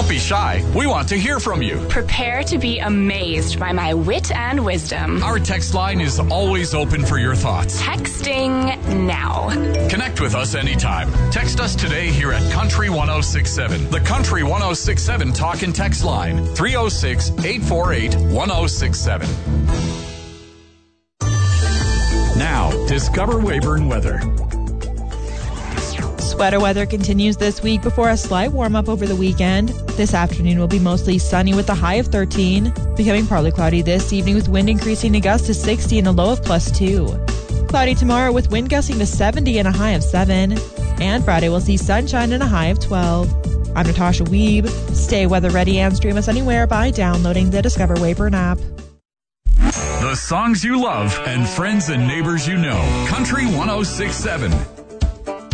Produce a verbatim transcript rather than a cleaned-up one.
Don't be shy. We want to hear from you. Prepare to be amazed by my wit and wisdom. Our text line is always open for your thoughts. Texting now. Connect with us anytime. Text us today here at Country one oh six seven. The Country one oh six seven talk and text line. three oh six, eight four eight, one oh six seven. Now, discover Weyburn weather. Sweater weather continues this week before a slight warm-up over the weekend. This afternoon will be mostly sunny with a high of thirteen, becoming partly cloudy this evening with wind increasing to gusts to sixty and a low of plus two. Cloudy tomorrow with wind gusting to seventy and a high of seven. And Friday will see sunshine and a high of twelve. I'm Natasha Weeb. Stay weather ready and stream us anywhere by downloading the Discover Weyburn app. The songs you love and friends and neighbors you know. Country one oh six seven.